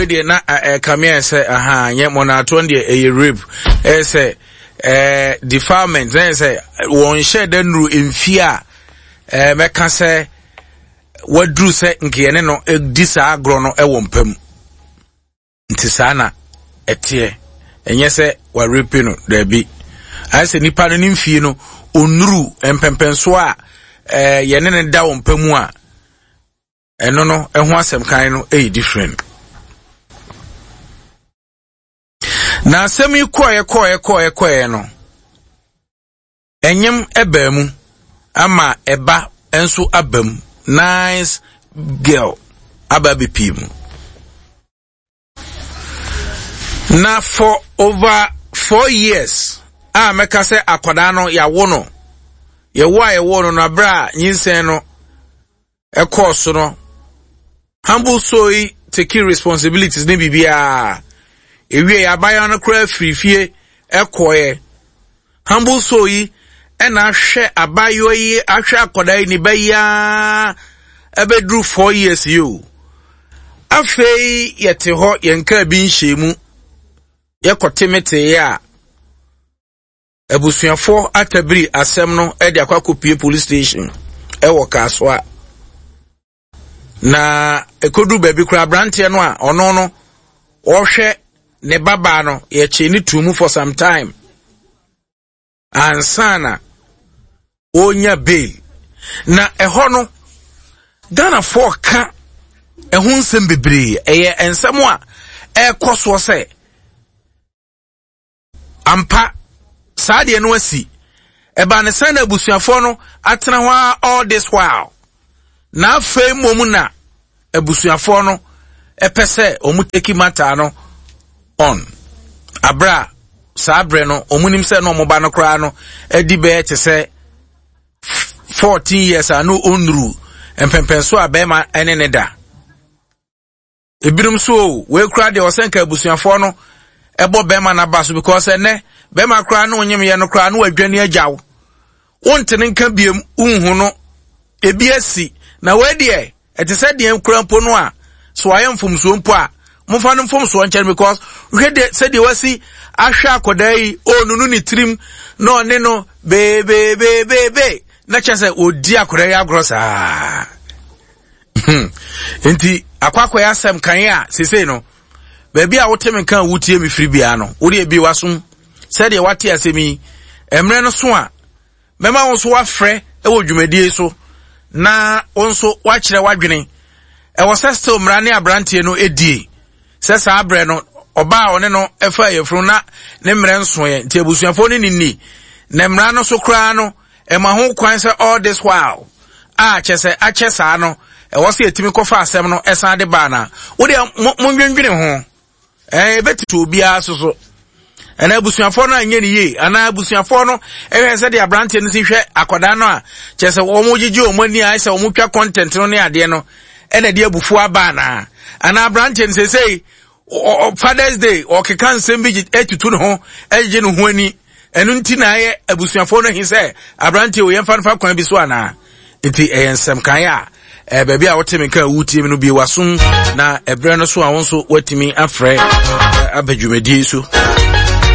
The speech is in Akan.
de na kamia say aha nye monato de rape say defilement say won share den ru emfia meka say wadru say nkiyene no disa agro no mpam nti sana etie enye say wa rape no da bi I say nipa no nimfie no onuru empempenso a yene ne da mpamu a eno no eho asem kan no different na asem yi koye no enyem ebamu ama eba enso abam nice girl ababi pimu na for over 4 years meka se akoda no ya wo no ye wo no na bra nyinsen no ekoso no humble soy take responsibilities ne bibia ewie ya baya no kra frifie ekoye humble soy ena hwe abayo yi ahwe akoda ni baya ebedru 4 years you afei yete ho yenka bi nhemu yekotemete ya ebusuafo atabiri asem no de akwakopie police station ewo kaswa na ekodu baby kura brantie no a ono no ohwe ne baba no ye che ni tumu for some time ansana onya bail na eho no Ghana for ka ehun sem bebre eye ensem a ekoso se ampa Sadia no asi eba ne sana abusuafo no atena ho all this while na afei momu na abusuafo no epese omuteki mata no on abra sabre no omunim se no moba no kra no edi be te se 14 years anu onru empempenso abema enene da ebirum so we kra de osenka abusuafo no ebo bema na baso because ene bema kra no onyem ye no kra no adwane agyawo wontene nka biem unhu no ebiasi na wedie etese de kra mpo no a so ayemfom so mpo a mfa no mfom so nkyere because hwede se de wasi ahwa akodai onunu ni trim no ne no be na chese odi akodai agrosa enti akwakoya asem kan ya sese no baby a wotem kan wutie me firi bia no wo de bi wasum said ye wate asemi emre no so a mema wo so wafrɛ wo dwumadie so na onso wakyerɛ wadwene wo sestel mrane abrantie no edie sesa abre no oba one no efa yefru na ne mre nso ye nti abusuafo ne ni na mra no so kra no ema ho kwan se all this while kyese akyesa no wo se etimi kofa asem no esan de ba na wo de mondwendwene ho betitu obia so ana abusuafo no anye ne ye ana abusuafo no ehwe de abrante no si hwe akoda no a kyese wo mo gigi o mani ai se wo mo twa content no ne ade no ena de abufu aba na ana abrante no say Father's Day o kekan sembi etutu no ho eje no ho ani enu nti na ye abusuafo no hin se abrante o yemfa nfa kwan bi so ana enti eyensem kan ya baby a wotemi kan wutie me no bi wasun na ebre no so a won so watimi afre abadwumadi so